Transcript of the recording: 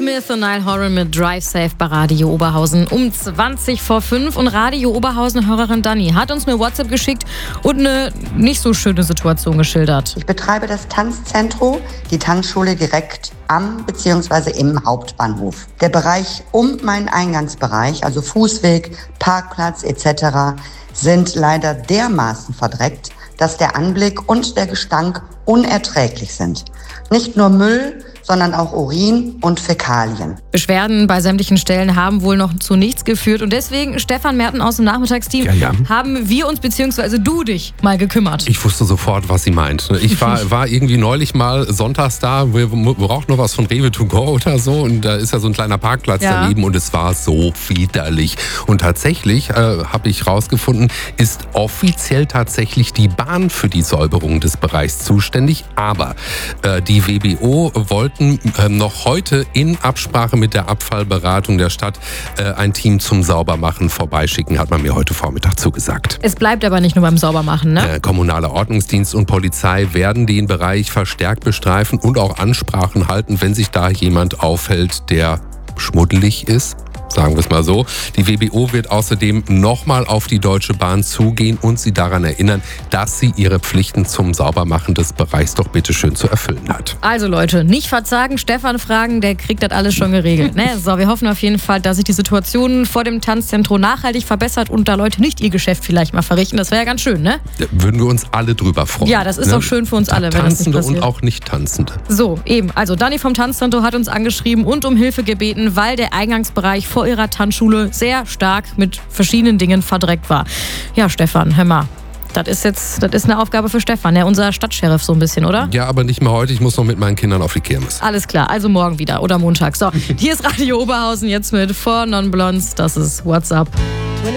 Smith und Niall Horan mit Drive Safe bei Radio Oberhausen um 5:20. Und Radio Oberhausen-Hörerin Dani hat uns eine WhatsApp geschickt und eine nicht so schöne Situation geschildert. Ich betreibe das Tanzzentrum, die Tanzschule direkt am bzw. im Hauptbahnhof. Der Bereich um meinen Eingangsbereich, also Fußweg, Parkplatz etc., sind leider dermaßen verdreckt, dass der Anblick und der Gestank unerträglich sind. Nicht nur Müll, sondern auch Urin und Fäkalien. Beschwerden bei sämtlichen Stellen haben wohl noch zu nichts geführt. Und deswegen, Stefan Merten aus dem Nachmittagsteam, haben wir uns bzw. du dich mal gekümmert. Ich wusste sofort, was sie meint. Ich war irgendwie neulich mal sonntags da, wir brauchten noch was von Rewe to go oder so. Und da ist ja so ein kleiner Parkplatz daneben und es war so widerlich. Und tatsächlich, habe ich rausgefunden, ist offiziell tatsächlich die Bahn für die Säuberung des Bereichs zuständig. Aber die WBO wollten noch heute in Absprache mit der Abfallberatung der Stadt ein Team zum Saubermachen vorbeischicken, hat man mir heute Vormittag zugesagt. Es bleibt aber nicht nur beim Saubermachen, ne? Kommunaler Ordnungsdienst und Polizei werden den Bereich verstärkt bestreifen und auch Ansprachen halten, wenn sich da jemand aufhält, der schmuddelig ist. Sagen wir es mal so. Die WBO wird außerdem nochmal auf die Deutsche Bahn zugehen und sie daran erinnern, dass sie ihre Pflichten zum Saubermachen des Bereichs doch bitteschön zu erfüllen hat. Also Leute, nicht verzagen, Stefan fragen, der kriegt das alles schon geregelt. Ne? So, wir hoffen auf jeden Fall, dass sich die Situation vor dem Tanzzentrum nachhaltig verbessert und da Leute nicht ihr Geschäft vielleicht mal verrichten. Das wäre ja ganz schön, ne? Da würden wir uns alle drüber freuen. Ja, das ist auch schön für uns alle, wenn das nicht Tanzende passiert. und auch Nicht-Tanzende. So, eben. Also Dani vom Tanzzentrum hat uns angeschrieben und um Hilfe gebeten, weil der Eingangsbereich vor ihrer Tanzschule sehr stark mit verschiedenen Dingen verdreckt war. Ja, Stefan, hör mal. Das ist eine Aufgabe für Stefan, ja, unser Stadtsheriff so ein bisschen, oder? Ja, aber nicht mehr heute. Ich muss noch mit meinen Kindern auf die Kirmes. Alles klar, also morgen wieder oder Montag. So, hier ist Radio Oberhausen jetzt mit 4 Non Blondes. Das ist What's Up.